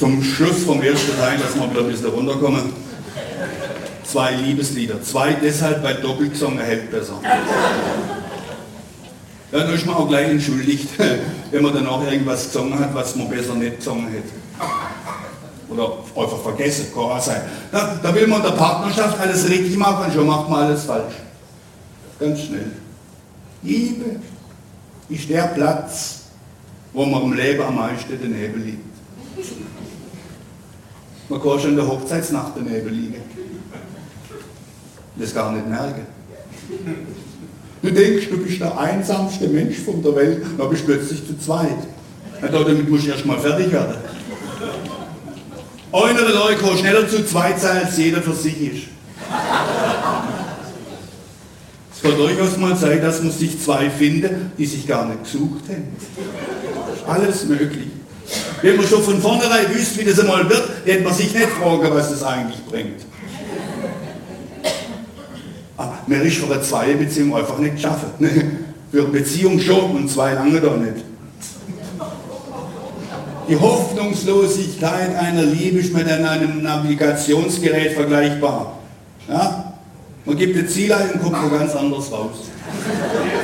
Zum Schluss vom ersten Teil, dass wir wieder ein bisschen runterkommen. 2 Liebeslieder. 2 deshalb, weil doppelt gesungen hält besser. Ja, da ist man auch gleich entschuldigt, wenn man dann auch irgendwas gesungen hat, was man besser nicht gesungen hätte. Oder einfach vergessen, kann auch sein. Da will man in der Partnerschaft alles richtig machen und schon macht man alles falsch. Ganz schnell. Liebe ist der Platz, wo man im Leben am meisten daneben liegt. Man kann schon in der Hochzeitsnacht daneben liegen. Das gar nicht merken. Du denkst, du bist der einsamste Mensch von der Welt, dann bist du plötzlich zu zweit. Ja, damit musst du erst mal fertig werden. Einer der Leute kann schneller zu zweit sein, als jeder für sich ist. Es kann durchaus mal sein, dass man sich 2 findet, die sich gar nicht gesucht haben. Alles möglich. Wenn man schon von vornherein wüsste, wie das einmal wird, hätte man sich nicht fragen, was das eigentlich bringt. Aber mehr ist für eine Zweierbeziehung einfach nicht geschaffen. Für eine Beziehung schon und 2 lange da nicht. Die Hoffnungslosigkeit einer Liebe ist mit einem Navigationsgerät vergleichbar. Ja? Man gibt ein Ziel ein und kommt wo ganz anders raus.